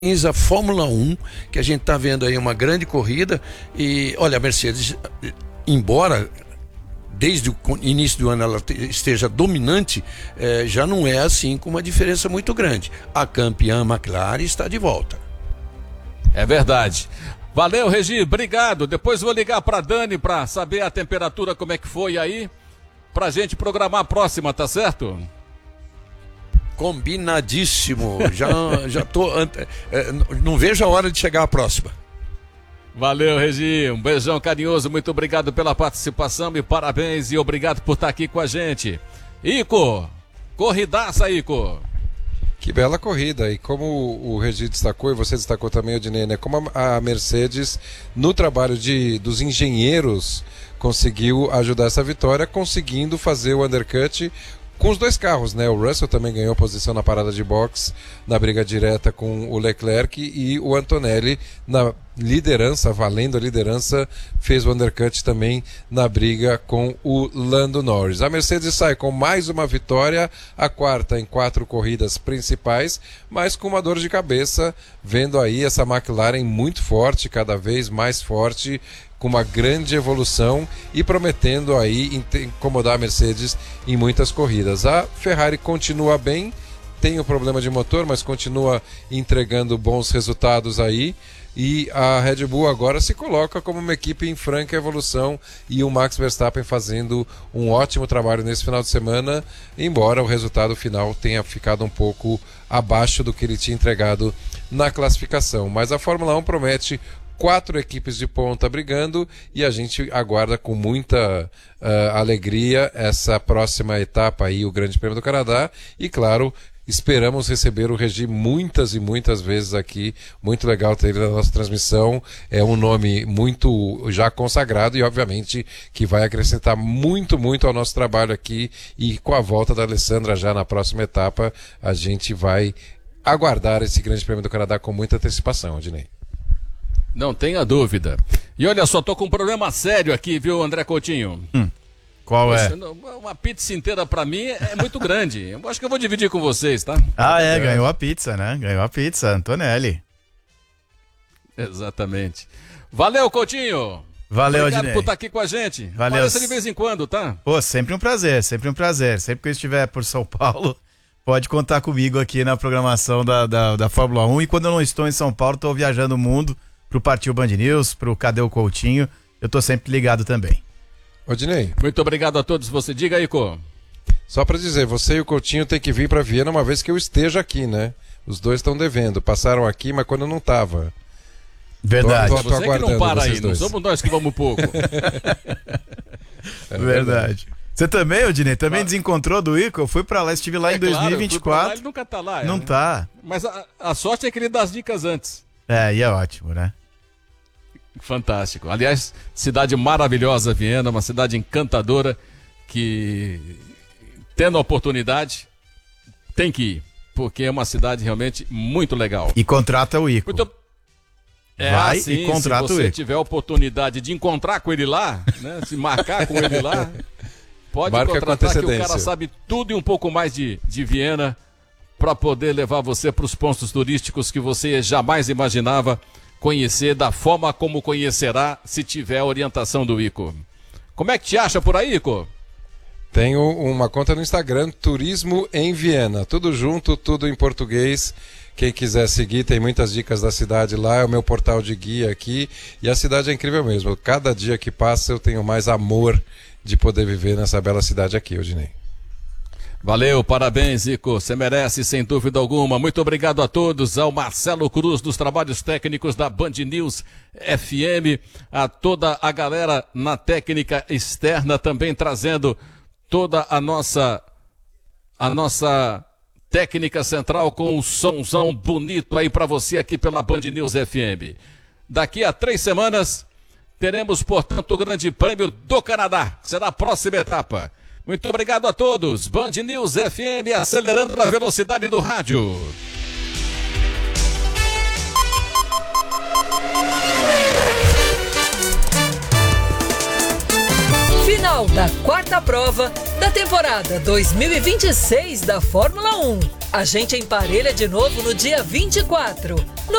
A Fórmula 1, que a gente está vendo aí uma grande corrida. E olha, a Mercedes, embora desde o início do ano ela esteja dominante, já não é assim com uma diferença muito grande. A campeã McLaren está de volta. É verdade. Valeu, Regi, obrigado. Depois vou ligar para Dani para saber a temperatura, como é que foi aí, pra gente programar a próxima, tá certo? Combinadíssimo. Já tô. Não vejo a hora de chegar a próxima. Valeu, Regi. Um beijão carinhoso. Muito obrigado pela participação e parabéns. E obrigado por estar aqui com a gente. Ico, corridaça, Ico. Que bela corrida. E como o Regi destacou, e você destacou também, Odinei, né? Como a Mercedes, no trabalho dos engenheiros, conseguiu ajudar essa vitória, conseguindo fazer o undercut com os dois carros, né? O Russell também ganhou posição na parada de box, na briga direta com o Leclerc, e o Antonelli na liderança, valendo a liderança, fez o undercut também na briga com o Lando Norris. A Mercedes sai com mais uma vitória, a quarta em 4 corridas principais, mas com uma dor de cabeça, vendo aí essa McLaren muito forte, cada vez mais forte, com uma grande evolução e prometendo aí incomodar a Mercedes em muitas corridas. A Ferrari continua bem, tem o problema de motor, mas continua entregando bons resultados aí. E a Red Bull agora se coloca como uma equipe em franca evolução, e o Max Verstappen fazendo um ótimo trabalho nesse final de semana, embora o resultado final tenha ficado um pouco abaixo do que ele tinha entregado na classificação. Mas a Fórmula 1 promete 4 equipes de ponta brigando, e a gente aguarda com muita alegria essa próxima etapa aí, o Grande Prêmio do Canadá, e claro, esperamos receber o Regi muitas e muitas vezes aqui. Muito legal ter ele na nossa transmissão, é um nome muito já consagrado e obviamente que vai acrescentar muito ao nosso trabalho aqui, e com a volta da Alessandra já na próxima etapa, a gente vai aguardar esse Grande Prêmio do Canadá com muita antecipação, Odinei. Não tenha dúvida. E olha só, tô com um problema sério aqui, viu, André Coutinho? Qual é? Uma pizza inteira pra mim é muito grande. Eu acho que eu vou dividir com vocês, tá? Ganhou a pizza, né? Ganhou a pizza, Antonelli. Exatamente. Valeu, Coutinho. Valeu, obrigado Odinei. por estar aqui com a gente. Valeu. Apareça de vez em quando, tá? Pô, sempre um prazer, sempre um prazer. Sempre que eu estiver por São Paulo, pode contar comigo aqui na programação da Fórmula 1. E quando eu não estou em São Paulo, estou viajando o mundo pro Partiu Band News, pro Cadê o Coutinho. Eu tô sempre ligado também. Odinei. Muito obrigado a todos. Você diga aí, Ico. Só para dizer, você e o Coutinho tem que vir para Viena uma vez que eu esteja aqui, né? Os dois estão devendo. Passaram aqui, mas quando eu não tava. Verdade. Você que não para aí, não somos nós que vamos pouco. Verdade. Você também, Odinei? Também desencontrou do Ico? Eu fui pra lá, estive lá em 2024. Lá, ele nunca tá lá. Não tá. Mas a sorte é que ele dá as dicas antes. E é ótimo, né? Fantástico. Aliás, cidade maravilhosa, Viena, uma cidade encantadora que, tendo a oportunidade, tem que ir, porque é uma cidade realmente muito legal. E contrata o Ico. Vai sim, e contrata o Ico. Se você tiver a oportunidade de encontrar com ele lá, né, se marcar com ele lá, pode contratar, que o cara sabe tudo e um pouco mais de Viena, para poder levar você para os pontos turísticos que você jamais imaginava conhecer, da forma como conhecerá se tiver a orientação do Ico. Como é que te acha por aí, Ico? Tenho uma conta no Instagram, Turismo em Viena, tudo junto, tudo em português. Quem quiser seguir, tem muitas dicas da cidade lá, é o meu portal de guia aqui, e a cidade é incrível mesmo. Cada dia que passa eu tenho mais amor de poder viver nessa bela cidade aqui, Odinei. Valeu, parabéns, Ico, você merece sem dúvida alguma. Muito obrigado a todos, ao Marcelo Cruz dos trabalhos técnicos da Band News FM, a toda a galera na técnica externa também trazendo toda a nossa técnica central com um somzão bonito aí para você aqui pela Band News FM. Daqui a 3 semanas teremos, portanto, o Grande Prêmio do Canadá, que será a próxima etapa. Muito obrigado a todos. Band News FM acelerando na velocidade do rádio. Final da 4ª prova da temporada 2026 da Fórmula 1. A gente emparelha de novo no dia 24.